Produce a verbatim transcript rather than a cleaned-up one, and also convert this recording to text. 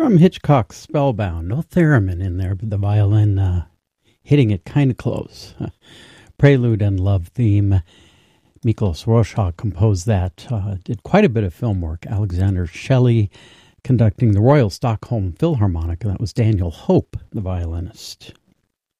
From Hitchcock's Spellbound. No theremin in there, but the violin uh, hitting it kind of close. Prelude and Love theme. Miklos Rozsa composed that. Uh, did quite a bit of film work. Alexander Shelley conducting the Royal Stockholm Philharmonic. That was Daniel Hope, the violinist.